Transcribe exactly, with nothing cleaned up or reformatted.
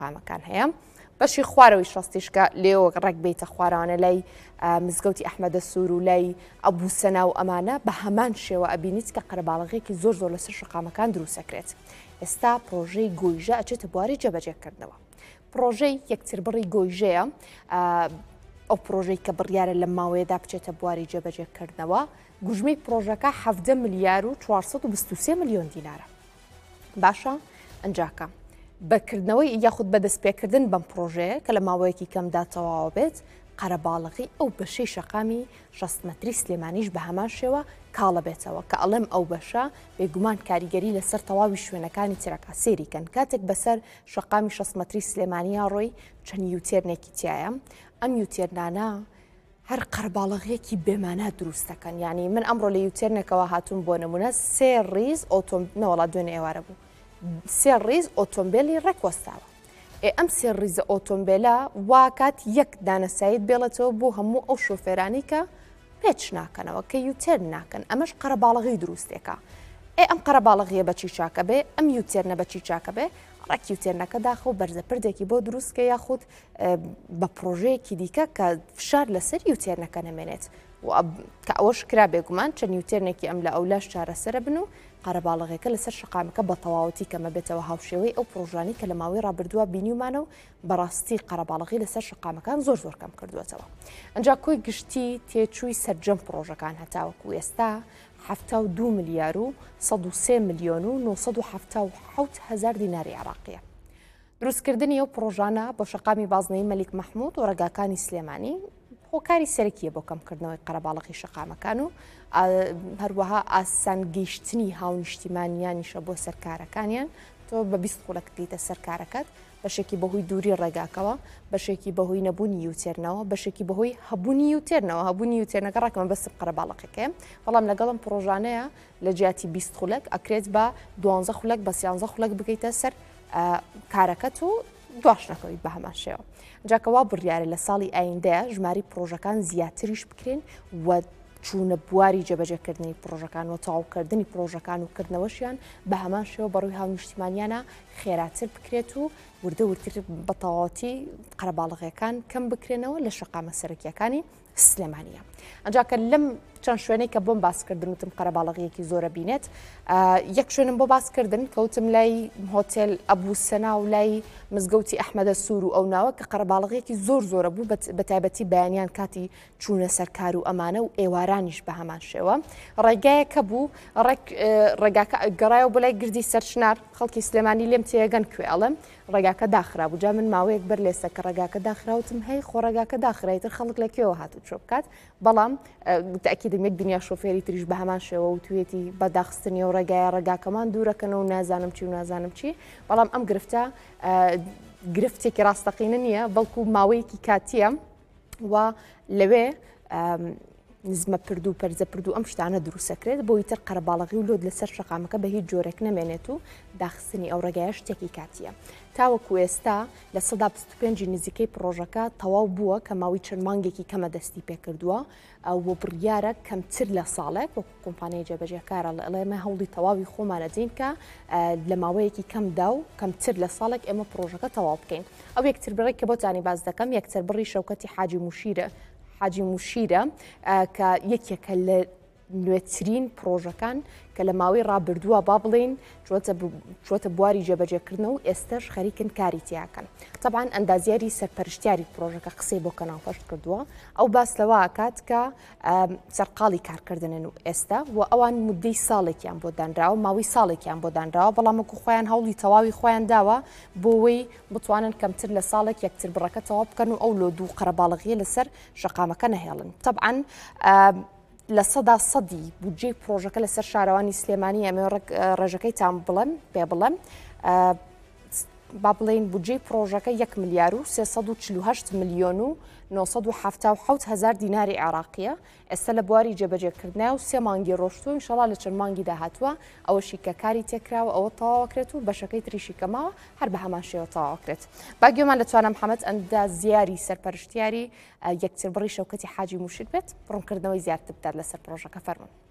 قامەکان هەیە بەشی خوارەوەی شەستیشکە لێەوە ڕێک بێتە خوارانە لای مزگەوتی ئەحمەدە سوور و لای ئەبوو سەنا و ئەمانە بە هەمان شێوە ئەبینیت کە قەرەباڵغێکی زۆر زۆر لەسەر شقامەکان دروستەکرێت. ئێستا پرۆژەی گۆیژە ئەچێتە بواری جێبەجێکردنەوە. پرۆژەی یەکتر بڕی گۆیژەیە ئەو پرۆژەی کە بڕیارە لە ماوەیەدا بچێتە بواری جێبەجێکردنەوە. گوژمەی پرۆژەکە حەڤدە ملیار و چوارسەد و بیست و سێ ملیۆن دینارە. باشە ئەنجاکە بەکردنەوەی یاخود بەدەستپێکردن بەم پرۆژەیە کە لە ماوەیەکی کەمدا تەواوە بێت قەرەباڵغی ئەو بەشەی شەقامی شەست مەتری سلێمانیش بە هەمان شێوە کاڵە بێتەوە کە ئەڵێم ئەو بەشە بێگومان کاریگەری لەسەر تەواوی شوێنەکانی ترەکە سێریکەن کاتێک بەسەر شەقامی شەست مەتری سلێمانیا ڕۆی چەند یوتێرنێکی تایە ئەم یوتێرنانە هەر قەرەباڵغەیەکی بێمانە دروستەکەن ینی من ئەمڕۆ لە یوتێرنێکەوە هاتوون بۆ نمونە سێ ڕیز ئۆتۆم نەوەڵات دوێنێ ئێوارە بوو سێ ڕیز ئۆتۆمبیلی ڕێکوەستاوە. ئەم سێ ڕیزە ئۆتۆمبیلە واکات یەک دانەسایت بێڵێتەوە بۆ هەموو ئەو شۆفێرانی کە پێچ ناکەنەوە کە یوتێر ناکەن ئەمەش قەرەباڵغی دروستێکە. ئێ ئەم قەرەباڵغیە بەچی چاکە بێ ئەم یوتێرنە بەچی چاکە بێ ڕێک یوتێرنەکە داخە و بەرزە پردێکی بۆ دروستکە یاخود بە پرۆژەیەکی دیکە کە فشار لەسەر یوتێرنەکە نەمێنێت کە ئەوەش کرا بێگومان چەند یوتێرنێکی ئەم لە ئەولاش چارەسەرە بن و قەرەباڵغەکە لەسەر شقامەکە بە تەواوەتی کەمە بێتەوە هاوشێوەی ئەو پرۆژانی کە لە ماوەی ڕابردووە بینیومانە و بەڕاستی قەرەباڵغی لەسەر شقامەکان زۆر زۆر کەم کردوێتەوە. ئەنجا کۆی گشتی تێچووی سەرجەم پرۆژەکان هەتاوەکو ئێستا هەفتە و دوو ملیار و سەد و سێ ملیۆن و نۆسەد و هەفتە و حەوت هەزار دیناری عێراقیە. دروستکردنی ئەو پرۆژانە بۆ شقامی بازنەی مەلیک مەحموود و ڕێگاکانی سلێمانی هۆکاری سەرەکیە بۆ کەمکردنەوەی قەرەباڵغی شقامەکان و هەروەها ئاسانگەیشتنی هاونیشتیمانیانیشە بۆ سەرکارەکانیان تۆ بە بیست خولەک دیتە سەرکارەکەت بەشێکی بەهۆی دووری ڕێگاکەوە بەشێکی بەهۆی نەبوونی یوتێرنەوە بەشێکی بەهۆی هەبوونی یوتێرنەوە هەبوونی یوتێرنەکە ڕاکەمە بەسم قەرەباڵغەکەیە بەڵام لەگەڵم پرۆژانەیە لە جیاتی بیست خولەک ئەکرێت بە دوانزە خولەک بە سیانزە خولەک بگەیتە سەر کارەکەت و دواش نەکەویت بە هەمان شێوە. جاکەوا بڕیارە لە ساڵی ئایندەیە ژماری پرۆژەکان زیاتریش بکرێن و چوونە بواری جێبەجێکردنی پرۆژەکان و تەواوکردنی پرۆژەکان و کردنەوەشیان بە هەمان شێوە بەڕووی هاونیشتیمانیانە خێراتر بکرێت و وردە ورتر بە تەواوەتی قەرەباڵغەکان کەم بکرێنەوە لە شقامە سەرەکیەکانی سلێمانیە. ئەنجاکە لەم چەند شوێنەی کە بۆم باسکردن وتم قەرەباڵغەیەکی زۆرە بینێت یەک شوێنم بۆ باسکردن کەوتم لای هۆتێل ئەبوو سەنا و لای مزگەوتی ئەحمەدە سوور و ئەو ناوە کە قەرەباڵغەیەکی زۆر زۆرە بوو بە تایبەتی بەیانیان کاتی چوونە سەرکار و ئەمانە و ئێوارانیش بە هەمان شێوە ڕێگایەکە بوو ڕێگاکە گەڕایەوە بۆ لای گردی سەرچنار خەڵکی سلێمانی لێم تێگەن کوێ ئەڵێم ڕێگاکە داخرا بوو جا من ماوەیەک بەر لێسە کە ڕێگاکە داخراوتم هەی خۆ ڕێگاکە داخرایتر خەڵک لەکوێوە هاتو چۆ بکات بەڵام تاکیدم یەک دنیا شۆفێری تریش بە هەمان شێوە و توێتی بەداخستنی و ڕێگایە ڕێگاکەمان دوورەکەنەوە و نازانم چی و نازانم چی بەڵام ئەم گرفتە گرفتێکی ڕاستەقینە نییە بەڵکو ماوەیەکی کاتیە و لەوێ نزمە پرد و پەرزە پرد و ئەم شتانە دروستەکرێت بۆی تر قەرەباڵغی و لۆد لەسەر شقامەکە بە هیچ جۆرێک نەمێنێت و داخستنی ئەو ڕێگایە شتێکی کاتیە. تاوەکو ئێستا لە سەدا بیست و پێنج نزیکەی پرۆژەکە تەواو بووە کە ماوەی چەند مانگێکی کەمە دەستی پێکردووە و بڕیارە کەمتر لە ساڵێک وەکو کۆمپانیای جێبەجێکارە لە ئەڵێمە هەوڵی تەواوی خۆمانە دێین کە لە ماوەیەکی کەمدا و کەمتر لە ساڵێک ئێمە پرۆژەکە تەواو بکەین. ئەو یەکتر بڕێک کە بۆتانی باز دەکەم یەکتر بڕی شەوکەتی حاجی موشیرە حاجی موشیرە کە یەکێکە لە نوێترین پرۆژەکان کە لە ماوەی ڕابردووە با بڵێن چۆتە بواری جێبەجێکردنەوە و ئێستش خەریکن کاری تیاکەن. طبعاً ئەندازیاری سەرپەرشتیاری پرۆژەکە قسەی بۆ کەناڵپەشت کردووە ئەو باس لەوە ئاکات کە سەرقاڵی کارکردنن و ئێستا و ئەوان مدەی ساڵێکیان بۆ دانراوە ماوەی ساڵێکیان بۆ دانراوە بەڵامەکو خۆیان هەوڵی تەواوی خۆیان داوە بۆەوەی بتوانن کەمتر لە ساڵێک یەکتر بڕەکە تەواو بکەن و ئەو لۆ دوو قەرەباڵغیە لەسەر شەقامەکە نەهێڵن. طبعاً لە سەدا سەدی بودجێی پرۆژەکە لەسەر شارەوانی سلێمانی ئەمێ ڕێژەکەی تام بڵێم پێ بڵێم با بڵێن بودجێی پرۆژەکە یەک ملیار و سێسەد و چل و هەشت ملیۆن و نۆسەد و هەفتە و حەوت هەزار دیناری عێراقیە ئێستا لە بواری جێبەجێکردنە و سێ مانگی ڕۆشتووە ئینشەڵا لە چەند مانگی داهاتووە ئەوەشی کە کاری تێکراوە ئەوە تەواوەکرێت و بەشەکەی تریشی کەماوە هەر بە هەمان شێوە تەواوەکرێت. با گوێمان لە توانە محەممەد ئەندازیاری سەرپەرشتیاری یەکتر بڕی شەوکەتی حاجی موشیر بێت ڕوونکردنەوەی زیاتر بدات لەسەر پرۆژەکە فەرموون.